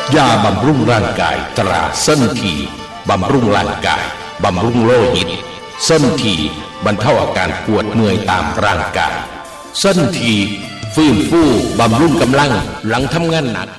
ยาบำรุงร่างกายตราเส้นทีบำรุงร่างกายบำรุงโลหิตเส้นทีบรรเทาอาการปวดเมื่อยตามร่างกายเส้นทีฟื้นฟูบำรุงกำลังหลังทำงานหนัก